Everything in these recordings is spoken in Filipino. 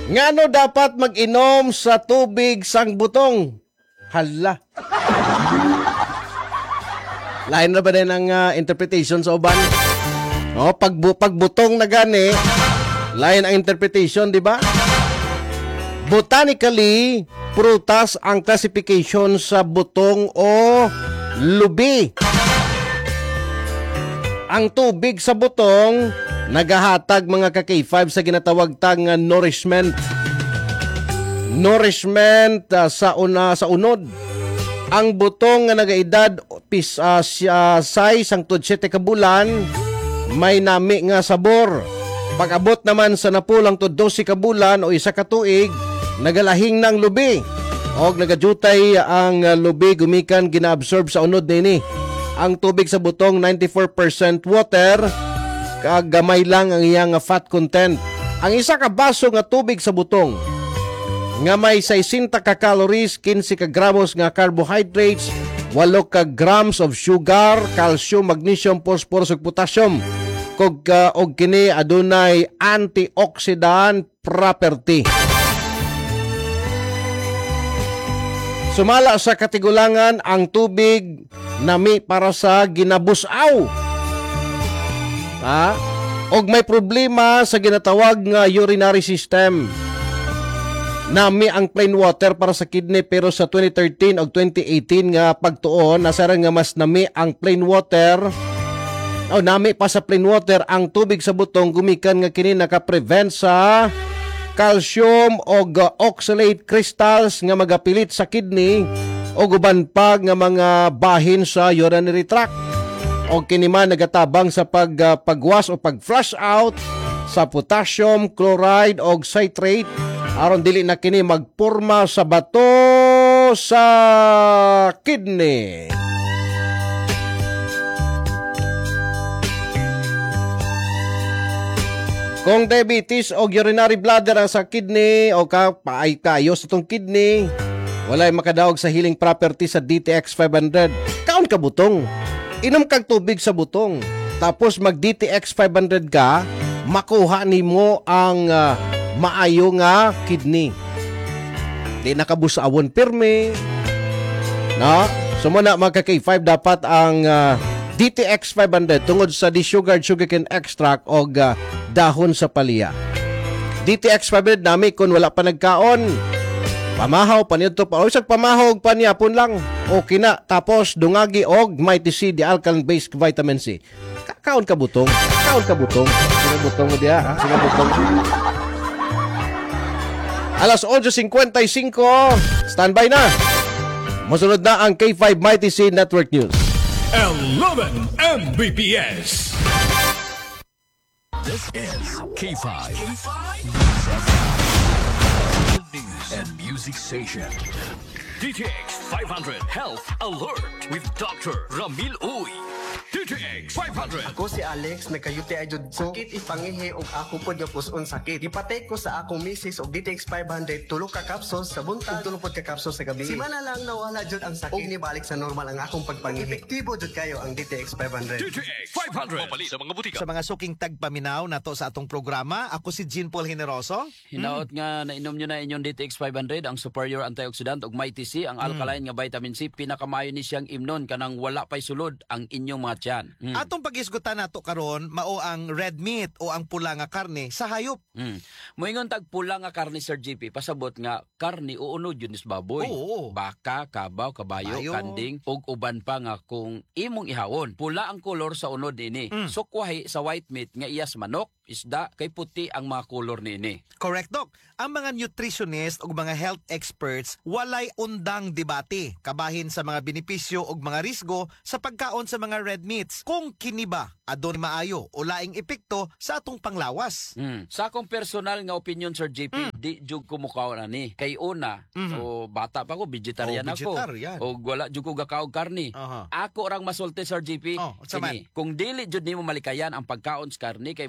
Ngano dapat mag-inom sa tubig sang butong? Hala. Lain na ba din ang interpretation sa uban? O, pagbutong na gani, lain ang interpretation, di ba? Botanically, prutas ang classification sa butong o lubi. Ang tubig sa butong nagahatag mga ka-K5 sa ginatawag tang nourishment. Nourishment sa unod. Ang butong nga nagaedad size ang 7 ka bulan may nami nga sabor. Pag-abot naman sa napulang to 12 ka bulan o 1 ka tuig, nagalahing ng lubi. O nagadutay ang lubi gumikan gina-absorb sa unod nini. Ang tubig sa butong 94% water, kagamay lang ang iyang fat content. Ang 1 ka baso nga tubig sa butong nga may 60 ka calories, 15 ka gramos nga carbohydrates, 8 ka grams of sugar, calcium, magnesium, phosphorus ug potassium. Og kini adunay antioxidant property. Sumala sa katigulangan ang tubig nami para sa ginabusaw. Og may problema sa ginatawag nga urinary system. Nami ang plain water para sa kidney pero sa 2013 o 2018 nga pagtuon nasarang nga mas nami ang plain water o nami pa sa plain water ang tubig sa butong gumikan nga kini naka-prevent sa calcium o oxalate crystals nga magapilit sa kidney o guban pa nga mga bahin sa urinary tract o kini man nagatabang sa pagwas o pag-flush out sa potassium, chloride o citrate aron dili na kini magporma sa bato sa kidney. Kung diabetes o urinary bladder ang sa kidney o kayo sa itong kidney, walay makadaog sa healing property sa DTX 500. Kaon ka butong. Inom kag tubig sa butong. Tapos mag DTX 500 ka, makuha nimo ang maayo nga kidney. Di nakabusawon pirmi. No? So muna mga K5 dapat ang DTX 500 tungod sa desugared sugarcane extract o dahon sa palya. DTX 500 nami kung wala pa nagkaon. Pamahaw pa niyo pa. O isang pamahaw pa niya pun lang. Okay na. Tapos dungagi og Mighty C, the alkaline-based vitamin C. Kaon ka butong. Kaon ka butong. Sino butong mo diya? Sino butong? Alas 11:55. Standby na. Masunod na ang K5 Mighty C Network News. 11 Mbps. This is K5. News and Music Station. DTX 500 Health Alert with Dr. Ramil Uy. DTX 500. Ako si Alex, nagkayuti ajud ko. Sakit ipangihi og ako pod nga puson sakit. Ipatay ko sa akong misis og DTX 500 tulo ka capsules sa buntag, tulo pod ka capsules sa gabi. Simana lang nawala jud ang sakit. Og nibalik sa normal ang akong pagpangihi. Epektibo jud kayo ang DTX 500. DTX 500. Mapali sa mga butika. Sa mga suking tagpaminaw na to sa atong programa, ako si Jean Paul Generoso. Hinaot nga nainom nyo na inyong DTX 500, ang superior antioxidant ug Mighty C, ang alkaline nga vitamin C, pinakamayo ni siyang imnon kanang wala pay sulod ang inyong mga tiyan. Atong pag-isgutan nato karon mao ang red meat o ang pula nga karne sa hayop. Moingon tag pula nga karne, Sir GP, pasabot nga karne uunod yun is baboy. Oo. Baka, kabaw, kabayo, kanding, ug uban pa nga kung imong ihawon. Pula ang kolor sa unod ini. Sukwahi sa white meat nga iyas manok, isda, kay puti ang mga kolor nini. Correct, Doc. Ang mga nutritionist o mga health experts walay undang debate kabahin sa mga benepisyo o mga risgo sa pagkaon sa mga red meats. Kung kini ba adon maayo o laing epekto sa atong panglawas. Sa akong personal nga opinion, Sir JP, di jug ko mukaw na ni. Kay una, o bata pa ko, vegetarian ako. O wala jug ko gakaog karni. Ako orang masulti, Sir JP. Kung dili jud nimo malikayan ang pagkaon sa karni, kay mauman ang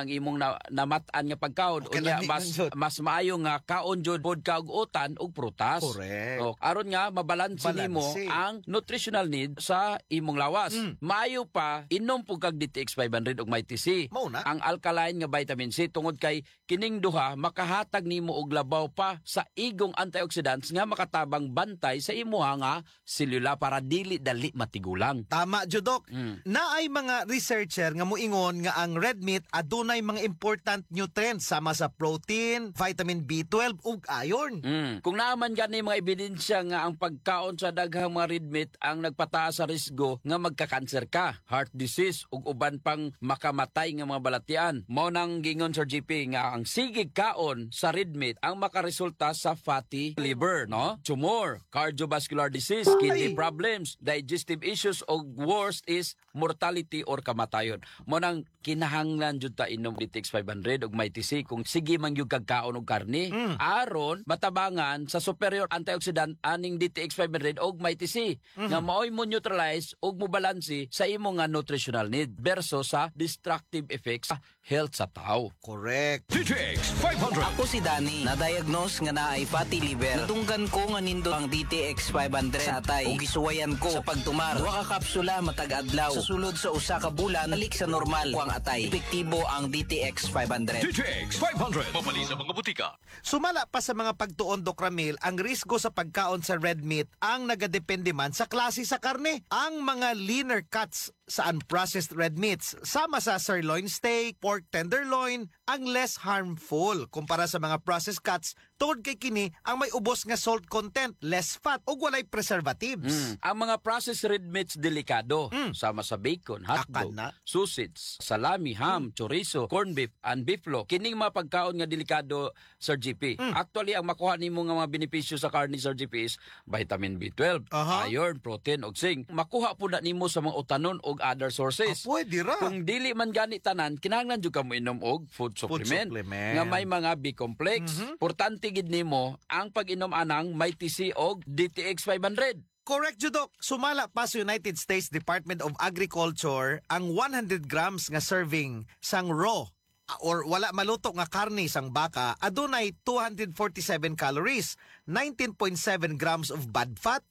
imong namatan nga pagkaon. Unya mas maayo nga kaon jud pod ka og utan ug prutas. Correct. So, aron nga mabalanse nimo ang nutritional need sa imong lawas. Maayo pa inom pug kag DTX 500 ug may TC. Ang alkaline nga vitamin C tungod kay kining duha makahatag nimo og labaw pa sa igong antioxidants nga makatabang bantay sa imuha nga selula para dili dali matigulang. Tama jud Dok. Naay mga researcher nga moingon nga ang red meat adunay mga important nutrients sama sa protein, vitamin B12 ug iron. Kung naaman gani mga ebidensya nga ang pagkaon sa daghang mga red meat ang nagpataas sa risgo nga magka-cancer ka, heart disease ug uban pang makamatay nga mga balatian. Mao nang gingon Sir GP nga ang sigig kaon sa red meat ang makaresulta sa fatty liver, no? Tumor, cardiovascular disease, kidney problems, digestive issues ug worst is mortality or kamatayon. Mo nang kinahanglan jud ta inom DTX 500 ug may TC kung sige man gyud kag kaon og karne aron matabangan sa superior antioxidant aning DTX 500 ug may TC nga maoy mo neutralize ug mo balanse sa imo nga nutritional need versus sa destructive effects sa health sa tao. Correct. DTX 500. Ako si Danny, na-diagnose nga naay fatty liver. Natunggan ko nga nindo ang DTX 500 sa atay ug gisuwayan ko sa pagtumar. Duha ka kapsula matag adlaw. Sa sulod sa usa ka bulan, balik sa normal kuang atay. Epektibo ang DTX 500. DTX 500. Mabali sa mga butika. Sumala pa sa mga pagtuon, Doc Ramil, ang risgo sa pagkaon sa red meat ang nagadepende man sa klase sa karne. Ang mga leaner cuts sa unprocessed red meats, sama sa sirloin steak, pork tenderloin, ang less harmful kumpara sa mga processed cuts tungod kay kini ang may ubos nga salt content, less fat ug walay preservatives. Ang mga processed red meats delikado, sama sa bacon, hotdog, sausage, salami, ham, chorizo, corned beef, and beeflo. Kining mga pagkaon nga delikado, Sir GP. Actually, ang makuha nimo nga mga benepisyo sa karne, Sir GP, is vitamin B12, iron, protein, ug zinc. Makuha po na nimo sa mga utanon ug other sources. Pwede ra. Kung dili man gani tanan, kinahanglan jud ka mo inom og food supplement nga may mga B-complex. Importante gid nimo ang pag-inom anang may TC og DTX 500. Correct, Judok. Sumala pa sa United States Department of Agriculture ang 100 grams nga serving sang raw or wala maluto nga karne sang baka adunay 247 calories, 19.7 grams of bad fat,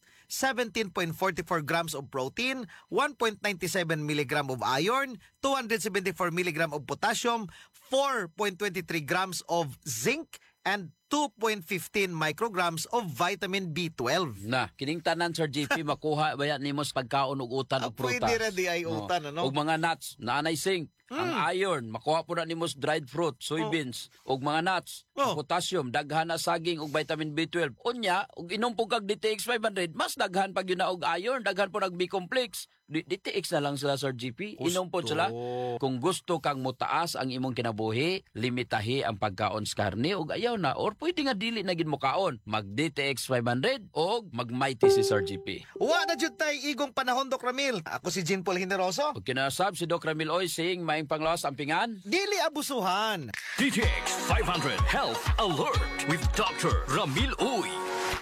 17.44 grams of protein, 1.97 milligram of iron, 274 milligram of potassium, 4.23 grams of zinc, and 2.15 micrograms of vitamin B12. Na, kining tanan, Sir GP, makuha ba yan nimo sa pagkaon og utan og prutas. Pwede ra di ay utan, ano? Og mga nuts, naanay zinc. Ang iron, makuha po na nimo sa dried fruit, soybeans, og mga nuts, potassium, daghan na saging og vitamin B12. Unya, og inom po kag DTX 500, mas daghan pag yun na og iron, daghan po nag B-complex. DTX na lang sila, Sir GP. Inom po sila. Kung gusto kang mutaas ang imong kinabuhi, limitahi ang pagkaon sa karne og ayaw na, or pwede nga dili na gid mo kaon. Mag DTX 500 og magmighty si Sir GP. Wa na jud tay igong panahon, Doc Ramil. Ako si Jean Paul Generoso. Og kinasab si Doc Ramil Oy saying maing panglawas ampingan. Dili abusuhan. DTX 500 Health Alert with Dr. Ramil Uy.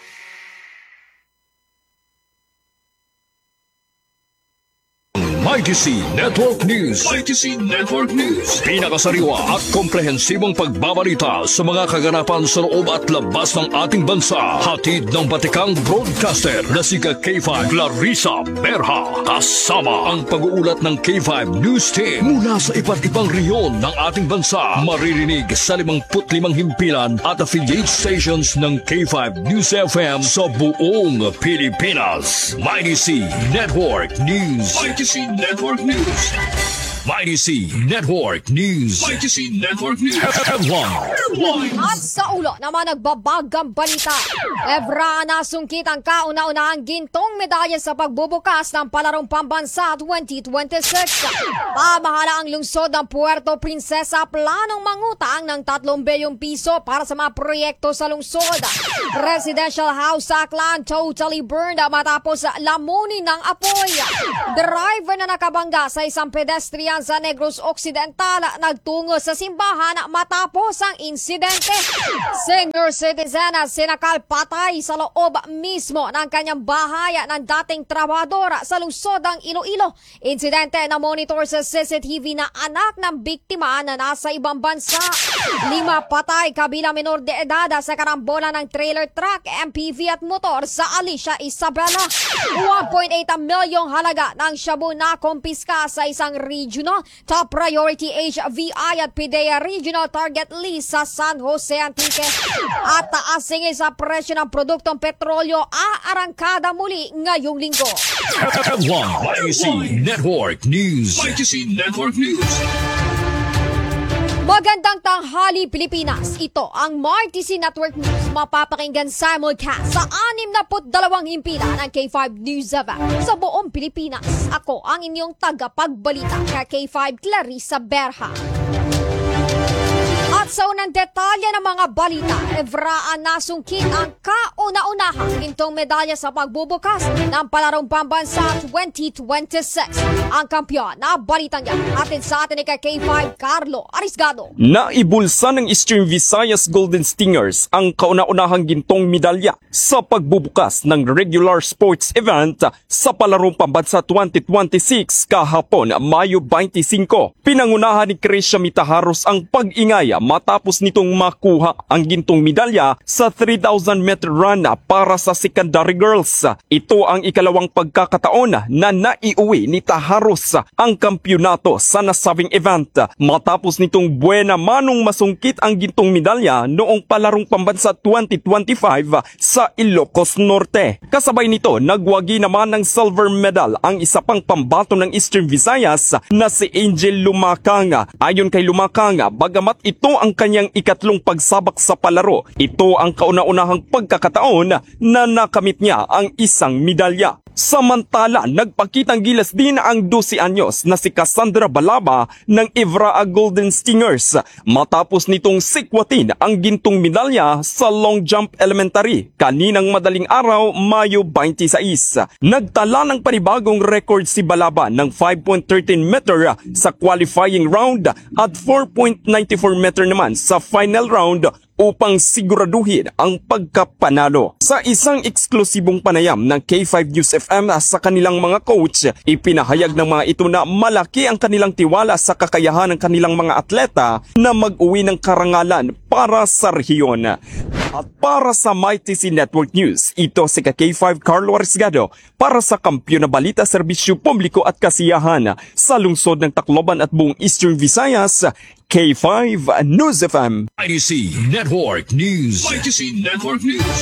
ITC Network News. ITC Network News. Pinakasariwa at komprehensibong pagbabalita sa mga kaganapan sa loob at labas ng ating bansa. Hatid ng batikang broadcaster na si K5 Clarissa Berha. Kasama ang pag-uulat ng K5 News Team mula sa iba't ibang rehiyon ng ating bansa. Maririnig sa 55 himpilan at affiliate stations ng K5 News FM sa buong Pilipinas. ITC Network News. ITC Network News. ITC Network News. ITC Network News. Headline. At sa ulo naman nagbabagang balita. Evra nasungkit ang kauna-unahang gintong medalya sa pagbubukas ng palarong pambansa 2026. Pamahala ang lungsod ng Puerto Princesa planong mangutang ng 3 bilyong piso para sa mga proyekto sa lungsod. Residential house sa Aklan totally burned matapos lamunin ng apoy. Driver na nakabangga sa isang pedestrian kabahayan sa Negros Occidental nagtungo sa simbahan matapos ang insidente. Senior citizen na sinakal patay sa loob mismo ng kanyang bahay ng dating trabahador sa lungsod ng Iloilo. Insidente na monitor sa CCTV na anak ng biktima na nasa ibang bansa. 5 patay kabilang minor de edad sa karambola ng trailer truck, MPV at motor sa Alicia, Isabela. 1.8 milyong halaga ng shabu na kumpiska sa isang regional top priority HVI at PIDEA regional target list sa San Jose Antique. At taasing sa presyo ng produktong petrolyo aarangkada muli ngayong linggo. YTC Network News. YTC Network News. Magandang tanghali Pilipinas. Ito ang MyTC Network News. Mapapakinggan simulcast sa 62 himpilan ng K5 News sa buong Pilipinas. Ako ang inyong tagapagbalita, K5 Clarissa Berha. At sa unang detalye ng mga balita, Evraan nasungkit ang kauna-unahang gintong medalya sa pagbubukas ng Palarong Pambansa 2026. Ang kampiyon na balitang yan atin sa atin ni K5 Carlo Arisgado. Naibulsa ng Eastern Visayas Golden Stingers ang kauna-unahang gintong medalya sa pagbubukas ng regular sports event sa Palarong Pambansa 2026 kahapon, Mayo 25. Pinangunahan ni Krisha Mitaharos ang pag-ingaya matapos nitong makuha ang gintong medalya sa 3,000 meter run para sa secondary girls. Ito ang ikalawang pagkakataon na naiuwi ni Taharos ang kampyonato sa nasabing event. Matapos nitong buena manong masungkit ang gintong medalya noong Palarong Pambansa 2025 sa Ilocos Norte. Kasabay nito, nagwagi naman ng silver medal ang isa pang pambato ng Eastern Visayas na si Angel Lumakang. Ayon kay Lumakang, bagamat ito ang kanyang ikatlong pagsabak sa palaro, ito ang kauna-unahang pagkakataon na nakamit niya ang isang medalya. Samantala, nagpakitang gilas din ang 12 anyos na si Cassandra Balaba ng Evraa Golden Stingers matapos nitong sikwatin ang gintong medalya sa long jump elementary kaninang madaling araw, Mayo 26. Nagtala ng panibagong record si Balaba ng 5.13 meter sa qualifying round at 4.94 meter naman sa final round upang siguraduhin ang pagkapanalo. Sa isang eksklusibong panayam ng K5 News FM sa kanilang mga coach, ipinahayag ng mga ito na malaki ang kanilang tiwala sa kakayahan ng kanilang mga atleta na mag-uwi ng karangalan para sa rehiyon. At para sa MyTC Network News, ito si K5 Carlo Arisgado para sa Kampiyon na Balita, Serbisyo Publiko at Kasiyahan sa lungsod ng Tacloban at buong Eastern Visayas, K5 News FM. YTC Network News. YTC Network News.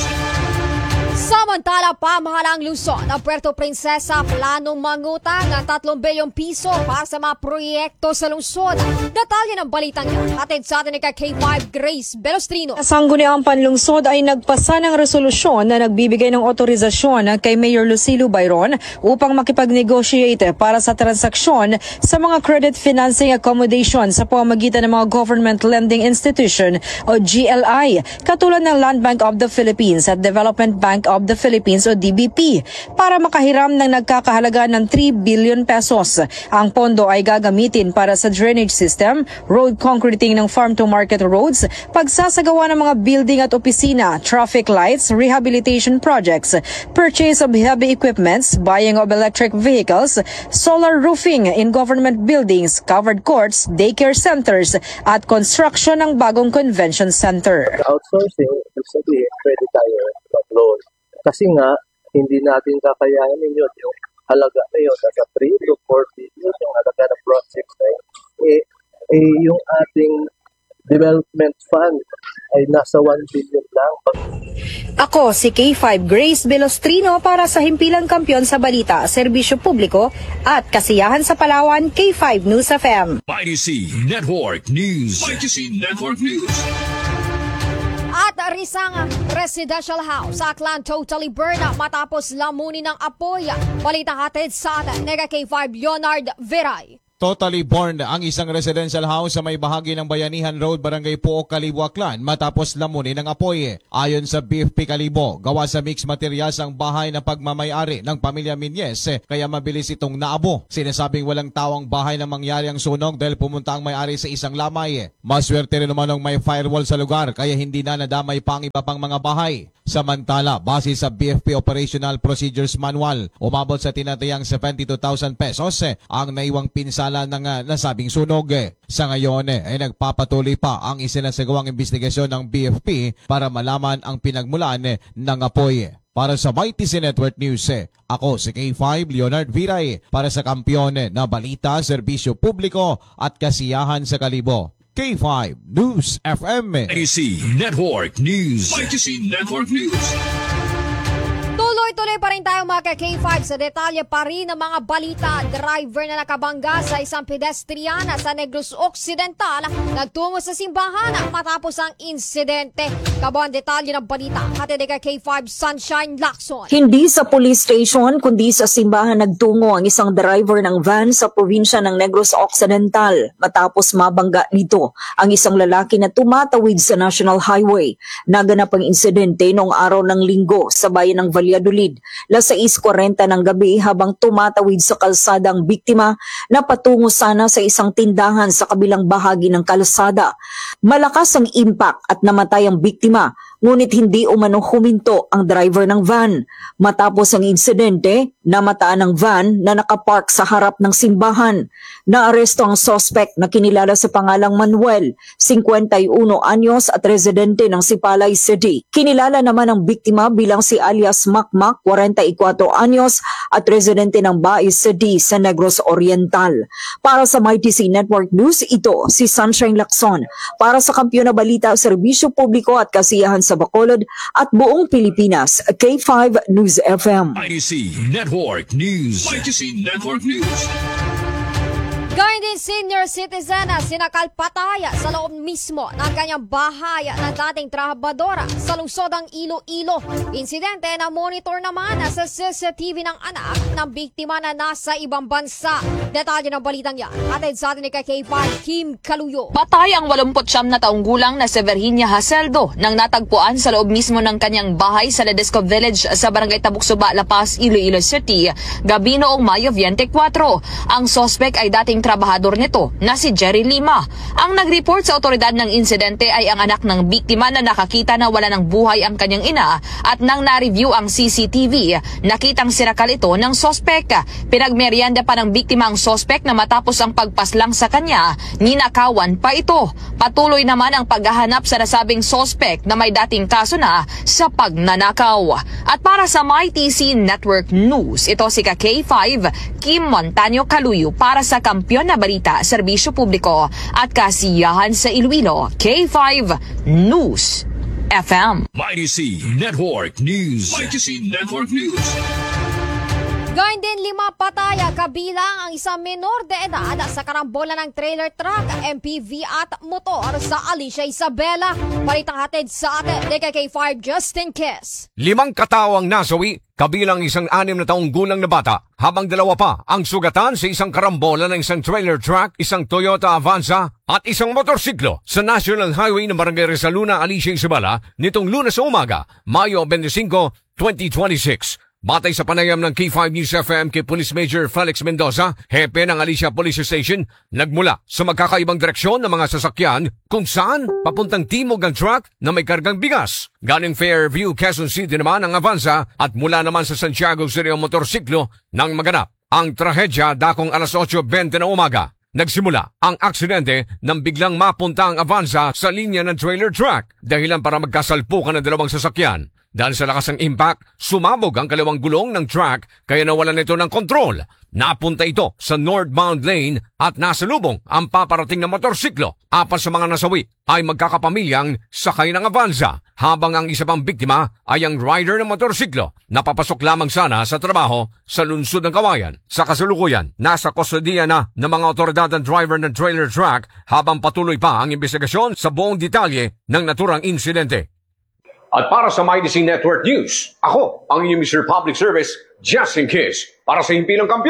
Samantala, pamahalang Luzon ng Puerto Princesa planong mangutang ng 3 bilyong piso para sa mga proyekto sa lungsod. Detalye ng balitang yan atin sa atin ni K5 Grace Belostrino. Sangguniang Panlungsod ay nagpasa ng resolusyon na nagbibigay ng otorisasyon kay Mayor Lucilo Bayron upang makipag-negotiate para sa transaksyon sa mga credit financing accommodation sa pamamagitan ng mga Government Lending Institution o GLI, katulad ng Land Bank of the Philippines at Development Bank of the Philippines o DBP para makahiram ng nagkakahalaga ng 3 billion pesos. Ang pondo ay gagamitin para sa drainage system, road concreting ng farm-to-market roads, pagsasagawa ng mga building at opisina, traffic lights, rehabilitation projects, purchase of heavy equipments, buying of electric vehicles, solar roofing in government buildings, covered courts, daycare centers, at construction ng bagong convention center. Outsourcing, ibig sabihin, pwede tayo mag-loan. Kasi nga, hindi natin kakayanin yun. Yung halaga na yun, nasa 3 to 4 billion, yung halaga ng project na yun. Yung ating development fund ay nasa 1 billion lang. Ako si K5 Grace Belostrino para sa Himpilang Kampiyon sa Balita, Serbisyo Publiko at Kasiyahan sa Palawan, K5 News FM. YTC Network News. YTC Network News. At Risang Residential House sa Aklan totally burned matapos lamunin ng apoy. Balitang hatid sa atin, Nega K5 Leonard Veray. Totally burned ang isang residential house sa may bahagi ng Bayanihan Road, Barangay Puok, Kalibo, Aklan matapos lamunin ng apoy. Ayon sa BFP Kalibo, gawa sa mixed materials ang bahay na pagmamayari ng pamilya Minyes kaya mabilis itong naabo. Sinasabing walang tawang bahay na mangyari ang sunog dahil pumunta ang may-ari sa isang lamay. Maswerte rin naman ng may firewall sa lugar kaya hindi na nadamay pa ang iba pang mga bahay. Samantala, base sa BFP Operational Procedures Manual, umabot sa tinatayang 72,000 pesos ang naiwang pinsala ng nasabing sunog. Sa ngayon ay nagpapatuloy pa ang isinasagawang investigasyon ng BFP para malaman ang pinagmulan ng apoy. Para sa YTC Network News, ako si K5 Leonard Viray para sa Kampiyon na Balita, Serbisyo Publiko at Kasiyahan sa Kalibo. K5 News FM. YTC Network News. YTC Network News. Tuloy-tuloy pa rin tayo mga ka-K5 sa detalye pa rin ng mga balita. Driver na nakabangga sa isang pedestriana sa Negros Occidental nagtungo sa simbahan matapos ang insidente. Kabuang detalye ng balita hatid kay K5 Sunshine Lacson. Hindi sa police station kundi sa simbahan nagtungo ang isang driver ng van sa probinsya ng Negros Occidental matapos mabangga nito ang isang lalaki na tumatawid sa National Highway. Naganap ang insidente noong araw ng Linggo sa bayan ng Valladolid, 6:40 ng gabi habang tumatawid sa kalsada ang biktima na patungo sana sa isang tindahan sa kabilang bahagi ng kalsada. Malakas ang impact at namatay ang biktima, ngunit hindi umano huminto ang driver ng van. Matapos ang insidente, namataan ang van na nakapark sa harap ng simbahan. Naaresto ang suspect na kinilala sa pangalang Manuel, 51 anyos at residente ng Sipalay City. Kinilala naman ang biktima bilang si alias Makmak, 44 anyos at residente ng Bais City sa Negros Oriental. Para sa MyTC Network News, ito si Sunshine Lacson. Para sa Kampiyon na Balita, Serbisyo Publiko at Kasiyahan sa Bacolod at buong Pilipinas, K5 News FM. YTC Network News. YTC Network News. Gayun din senior citizen na sinakal pataya sa loob mismo ng kanyang bahay ng dating trabahadora sa lungsod ng Iloilo. Insidente na monitor naman sa CCTV ng anak ng biktima na nasa ibang bansa. Detalye ng balitang yan hatid sa atin ni K5 Kim Kaluyo. Patay ang 89 na taong gulang na si Virginia Haseldo nang natagpuan sa loob mismo ng kanyang bahay sa Ledesco Village sa Barangay Tabuksuba, La Paz, Iloilo City, gabi noong Mayo 24. Ang sospek ay dating trabahador nito na si Jerry Lima. Ang nag-report sa otoridad ng insidente ay ang anak ng biktima na nakakita na wala ng buhay ang kanyang ina at nang na-review ang CCTV, nakitang sirakal ito ng sospek. Pinagmeryenda pa ng biktima ang sospek na matapos ang pagpaslang sa kanya, ninakawan pa ito. Patuloy naman ang paghahanap sa nasabing sospek na may dating kaso na sa pagnanakaw. At para sa MyTC Network News, ito si K5 Kim Montaño Kaluyo para sa Kampiyon na Balita, Serbisyo Publiko at Kasiyahan sa Iloilo, K5 News FM. YTC Network News. YTC Network News. Gayun din 5 pataya kabilang ang isang menor de edad sa karambola ng trailer truck, MPV at motor sa Alicia Isabela. Balitang hatid sa atin ni K5 Justin Kiss. 5 katao ang nasawi, kabilang isang 6 na taong gulang na bata, habang 2 pa ang sugatan sa isang karambola ng isang trailer truck, isang Toyota Avanza at isang motorsiklo sa National Highway ng Barangay Resaluna, Alicia Isabela nitong Lunes sa umaga, Mayo 25, 2026. Batay sa panayam ng K5 News FM kay Police Major Felix Mendoza, hepe ng Alicia Police Station, nagmula sa magkakaibang direksyon ng mga sasakyan kung saan papuntang timog ang truck na may kargang bigas. Galing Fairview, Quezon City naman ang Avanza at mula naman sa Santiago City ang motorsiklo nang maganap. Ang trahedya dakong alas 8:20 na umaga. Nagsimula ang aksidente nang biglang mapunta ang Avanza sa linya ng trailer truck dahilan para magkasalpukan ng dalawang sasakyan. Dahil sa lakas ng impact, sumabog ang kalawang gulong ng truck kaya nawalan ito ng kontrol. Napunta ito sa northbound lane at nasalubong ang paparating na motorsiklo. 4 sa mga nasawi ay magkakapamilyang sakay ng Avanza, habang ang isa pang biktima ay ang rider ng motorsiklo na papasok lamang sana sa trabaho sa lungsod ng Kawayan. Sa kasalukuyan, nasa kustodiya na ng mga otoridad ang driver ng trailer truck habang patuloy pa ang investigasyon sa buong detalye ng naturang insidente. At para sa MyTC Network News, ako ang inyong Mr. Public Service, Justin Kiss, para sa Himpilang Kampiyon,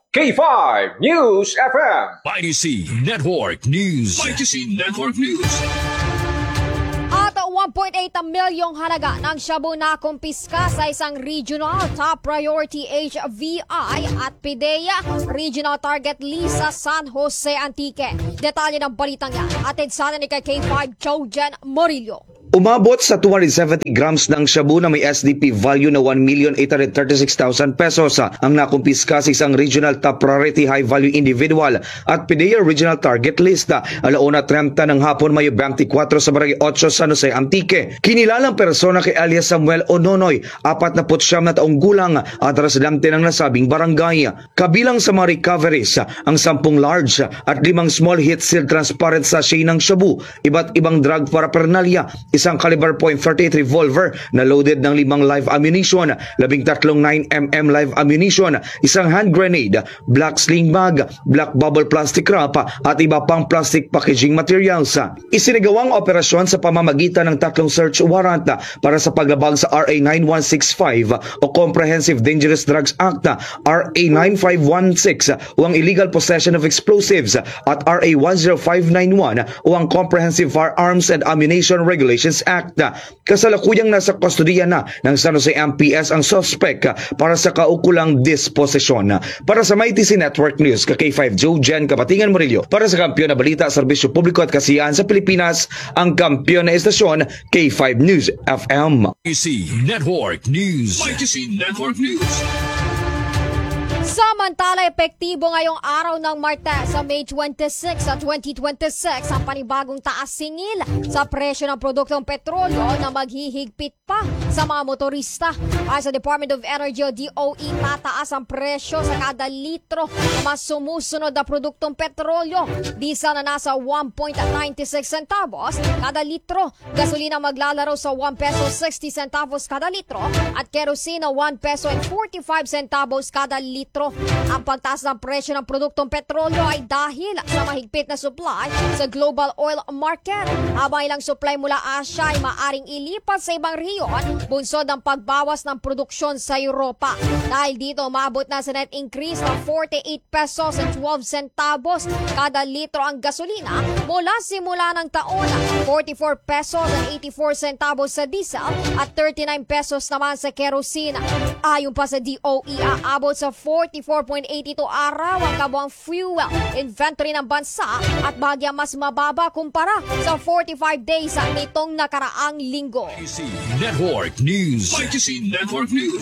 K5 News FM. ITC Network News. ITC Network News. At 1.8 milyong halaga ng shabu na kumpiska sa isang regional top priority HVI at PIDEA regional target list sa San Jose Antique. Detalye ng balitang yan atid sa atin ni K5 Jojen Morillo. Umabot sa 270 grams ng shabu na may SDP value na 1,836,000 pesos ang nakumpiska sa isang regional top priority high value individual at PIDEA regional target list. Alauna 30 ng hapon Mayo 24 sa Barangay 8 San Jose Antique. Kinilalang persona kay alias Samuel Ononoy, 49 na taong gulang at residente ng nasabing barangay. Kabilang sa mga recoveries ang 10 large at 5 small hit seal transparent sachet ng shabu, iba't ibang drug paraphernalia, isang caliber .38 revolver na loaded ng 5 live ammunition, 13 9mm live ammunition, isang hand grenade, black sling bag, black bubble plastic wrap at iba pang plastic packaging materials. Isinagawang operasyon sa pamamagitan ng 3 search warrant para sa paglabag sa RA 9165 o Comprehensive Dangerous Drugs Act, RA 9516 o ang Illegal Possession of Explosives at RA 10591 o ang Comprehensive Firearms and Ammunition Regulations Act. Kasalukuyang nasa kustodiya na ng San Jose MPS ang suspect para sa kaukulang disposisyon. Para sa ITC Network News, K5 Jojen Kapatingan Morillo. Para sa kampiyon na balita, serbisyo publiko at kasiyahan sa Pilipinas, ang kampiyon na estasyon, K5 News FM. ITC Network News. ITC Network News. Samantala, epektibo ngayong araw ng Martes sa May 26 sa 2026 ang panibagong taas singil sa presyo ng produktong petrolyo na maghihigpit pa sa mga motorista. Ay sa Department of Energy o DOE, tataas ang presyo sa kada litro na mas sumusunod na produktong petrolyo. Diesel na nasa 1.96 centavos kada litro, gasolina maglalaro sa 1 peso 60 centavos kada litro at kerosene 1 peso and 45 centavos kada litro. Ang pagtaas ng presyo ng produktong petrolyo ay dahil sa mahigpit na supply sa global oil market. Habang ilang supply mula Asia ay maaring ilipat sa ibang rehiyon, bunsod ng pagbawas ng produksyon sa Europa. Dahil dito, umabot na sa net increase ng 48 pesos and 12 centavos kada litro ang gasolina mula simula ng taon, 44 pesos and 84 centavos sa diesel at 39 pesos naman sa kerosene. Ayon pa sa DOE, aabot sa 44.82 araw ang kabuang fuel inventory ng bansa at bagyang mas mababa kumpara sa 45 days nitong nakaraang linggo. ITC Network News. ITC Network News.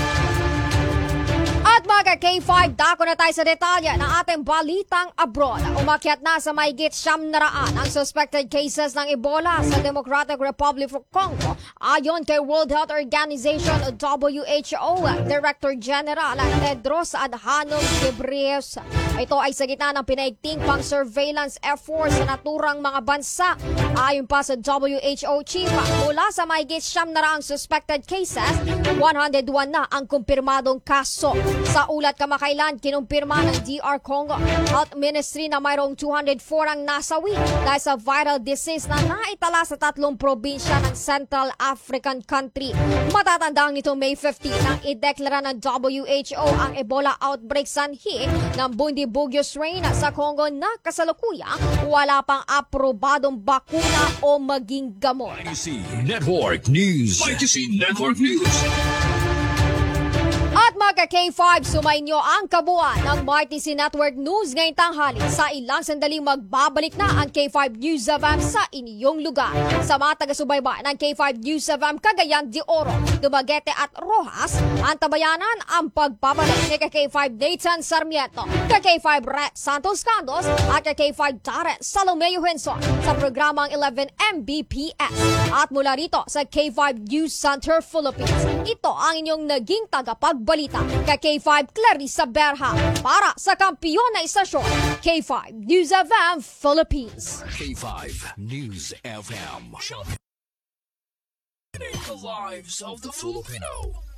At mga K5, dako na tayo sa detalye ng ating balitang abroad. Umakyat na sa mahigit 700 ang suspected cases ng Ebola sa Democratic Republic of Congo. Ayon kay World Health Organization o WHO Director General Tedros Adhanom Ghebreyesus. Ito ay sa gitna ng pinaigting pang-surveillance efforts sa naturang mga bansa. Ayon pa sa WHO Chief, mula sa mahigit 700 ang suspected cases, 101 na ang kumpirmadong kaso. Sa ulat kamakailan, kinumpirma ng DR Congo Health Ministry na mayroong 204 ang nasawi dahil sa viral disease na naitala sa 3 probinsya ng Central African country. Matatandang nito May 15 nang ideklara ng WHO ang Ebola outbreak sanhi ng Bundibugyo strain sa Congo na kasalukuyang wala pang aprobadong bakuna o maging gamot. ITC Network News. ITC Network News. At mga K5, sumainyo ang kabuuan ng ITC Network News ngayong tanghali. Sa ilang sandaling magbabalik na ang K5 News FM sa inyong lugar. Sa mga taga-subaybay ng K5 News FM Cagayan de Oro, Dumaguete at Rojas, ang tabayanan ang pagbabalik ni K5 Nathan Sarmiento, K5 Ret Santos Candos at K5 Taren Salomeo Henson sa programang 11 Mbps. At mula rito sa K5 News Center Philippines, ito ang inyong naging tagapagbalita kay K5 Clarissa Berha para sa kampiyon na istasyon K5 News FM Philippines. K5 News FM. The lives of the Filipino.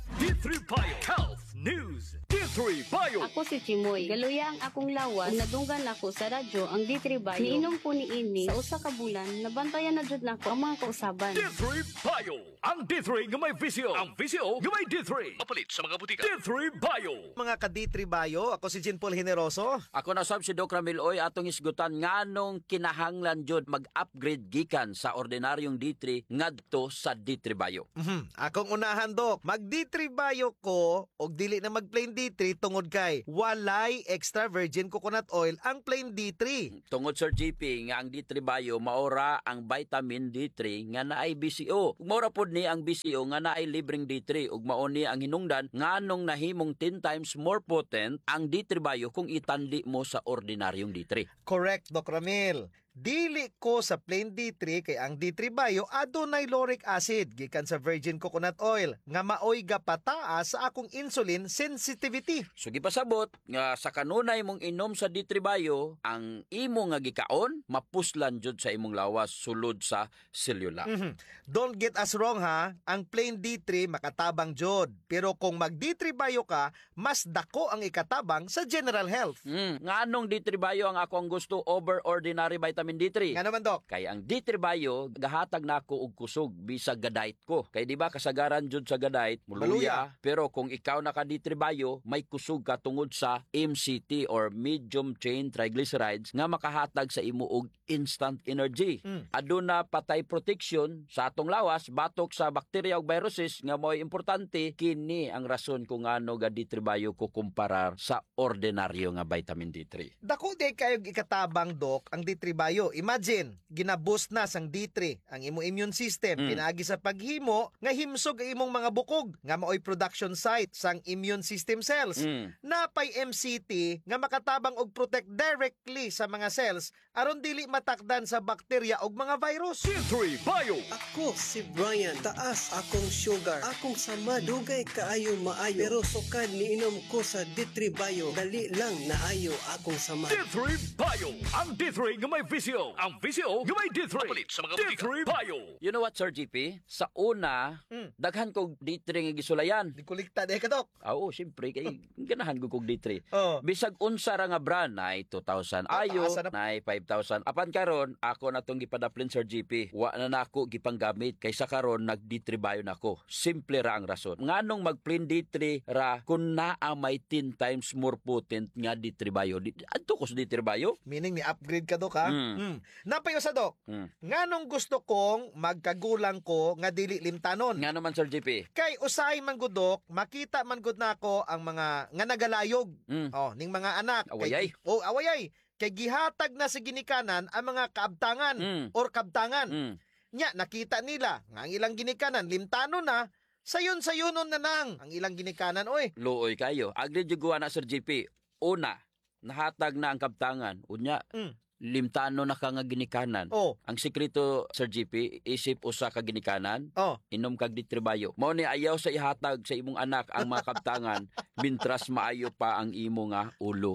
D3 Bio Health News. D3 Bio. Ako si Chimoy. Galuya ang akong lawas. Ug nadunggan ako sa radyo ang D3 Bio. Niinom ko ni ini sa usa ka bulan. Nabantayan na jud nako ang mga kausaban. D3 Bio. Ang D3 nga may visio. Ang visio nga may D3. Mapalit sa mga butika. D3 Bio. Mga ka-D3 Bio, ako si Jean Paul Generoso. Ako na sab si Doc Ramil Oy atong isgutan nganong kinahanglan jud mag-upgrade gikan sa ordinaryong D3 ngadto sa D3 Bio. Akong unahan, Dok. Mag D3 Bio ko og dili na mag plain D3 tungod kay walay extra virgin coconut oil ang plain D3. Tungod Sir GP nga ang D3 Bio maora ang vitamin D3 nga naay BCO. Ug maora pod ni ang BCO nga naay libreng D3 ug mao ni ang hinungdan nganong nahimong 10 times more potent ang D3 Bio kung itanli mo sa ordinaryong D3. Correct, Doc Ramil. Dili ko sa plain D3 kay ang D3 Bio adunay lauric acid gikan sa virgin coconut oil nga maoy gapataas sa akong insulin sensitivity. So gipasabot nga sa kanunay mong inom sa D3 Bio ang imo nga gikaon mapuslan jud sa imong lawas sulod sa selula. Don't get us wrong ha, ang plain D3 makatabang jud. Pero kung mag D3 Bio ka, mas dako ang ikatabang sa general health. Nganong D3 Bio ang ako ang gusto over ordinary vitamin D3? Nga naman, Doc. Kay ang D3 Bio gahatag nako og kusog bisag gadait ko. Kay di ba kasagaran jud sa gadait muluya, pero kung ikaw naka D3 Bio may kusog ka tungod sa MCT or medium chain triglycerides nga makahatag sa imo og instant energy. Aduna patay protection sa atong lawas batok sa bakterya ug viruses nga mo'y importante. Kini ang rason kung ano ga D3 Bio ko kumparar sa ordinaryo nga vitamin D3. Dako di kayo ikatabang, Doc, ang D3 Bio. Imagine, ginaboost na sang D3 ang imo immune system pinaagi sa paghimo nga himsog ang imong mga bukog nga maoy production site sang immune system cells. Napay MCT nga makatabang og protect directly sa mga cells aron dili matakdan sa bakterya og mga virus. D3 Bio. Ako si Brian, taas akong sugar, akong sama dugay kaayo maayo, pero sukad niinom ko sa D3 Bio, dali lang naayo akong sama. D3 Bio. Ang D3 nga may visio. Ang visio nga may D3. Mapalit sa mga butika. D3 Bio. You know what, Sir GP? Sa una, daghan kog D3 nga gisulayan. Di kulikta di ka, Doc. Oo, siyempre kay ganahan ko kog D3. Oh. Bisag unsa ra nga brand na 2,000 ayo, na 5,000. Apan karon ako na tong gipadaplin, Sir GP. Wa na nako gipanggamit kaysa karon nag D3 Bio nako. Simple ra ang rason. Nganong mag plain D3 ra kun naa may 10 times more potent nga D3 Bio. Adto ko sa D3 Bio. Meaning ni upgrade ka, Doc, ha? Napayo sa, Doc. Nganong gusto kong magkagulang ko nga dili limtanon? Nga naman, Sir GP. Kay usay man gud, Doc, makita man gud nako ang mga nga nagalayog. Ning mga anak. Awayay. Awayay. Kay gihatag na sa ginikanan ang mga kaabtangan or kabtangan. Nya nakita nila nga ang ilang ginikanan limtanon na, sayon-sayonon na nang ang ilang ginikanan, oy. Luoy kayo. Agri juguan na, Sir GP. Una, nahatag na ang kabtangan. Unya, limtano na ka nga ginikanan. Ang sekreto, Sir GP, isip usa ka ginikanan, inom kag D3 Bio. Mao ni ayaw sa ihatag sa imong anak ang mga kabtangan mintras maayo pa ang imo nga ulo.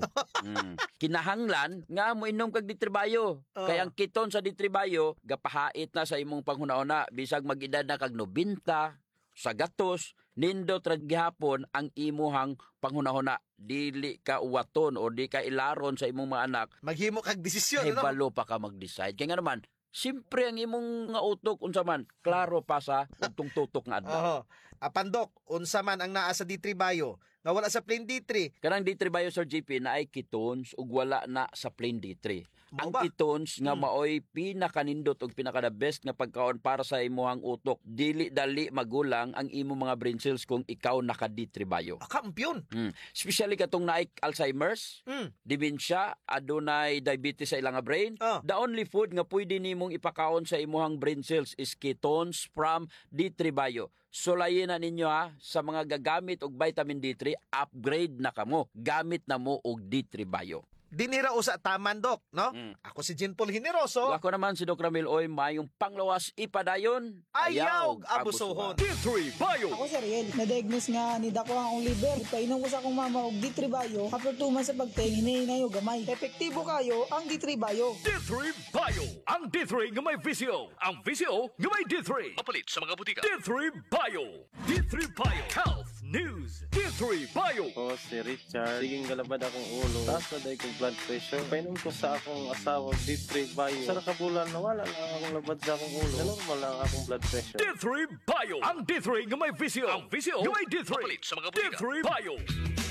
Kinahanglan nga mo inom kag D3 Bio. Kay ang kiton sa D3 Bio gapahait na sa imong panghuna-una bisag mag-edad na kag 90 sa gatos, nindot ra gihapon ang imuhang panghunahuna. Dili ka uwaton o di ka ilaron sa imong mga anak. Maghimo kag desisyon, no? Balo pa ka mag-decide. Kaya nga naman, simpre ang imong nga utok, unsa man, klaro pa sa utong tutok nga adlaw. Apan, Doc, unsa man ang naa sa D3 Bio nga wala sa plain D3. Kanang D3 Bio, Sir GP, na ay ketones ug wala na sa plain D3. Ang ketones nga maoy pinakanindot ug pinaka the best nga pagkaon para sa imuhang utok. Dili dali magulang ang imong mga brain cells kung ikaw naka D3 Bio. Kampiyon. Especially katong naay Alzheimer's, dementia, adunay diabetes sa ilang brain. The only food nga pwede nimong ipakaon sa imuhang brain cells is ketones from D3 Bio. Sulayin na ninyo sa mga gagamit og vitamin D3, upgrade na kamo. Gamit na mo og D3 Bio. Dinira usa taman, Doc, no? Ako si Jean Paul Generoso. Ako naman si Doc Ramil Oy, mayong panglawas ipadayon, ayaw abusuhon. D3 Bio. Ako si Ariel, na-diagnose nga ni dako ang liver. Painom ko sa akong mama og D3 Bio. After 2 months sa pagting, hinayo gamay. Epektibo kayo ang D3 Bio. D3 Bio. Ang D3 nga may visio. Ang visio nga may D3. Mapalit sa mga butika. D3 Bio. D3 Bio Health News. D3 Bio. Ako si Richard. Siging galabad akong ulo. Taas na dahil kong blood pressure. Painom ko sa akong asawa D3 Bio. Sa nakabulan, nawala lang akong labad sa akong ulo. Na normal lang akong blood pressure. D3 Bio. Ang D3 nga may visyo. Ang visyo nga may D3. Papalit sa mga D3 Bio.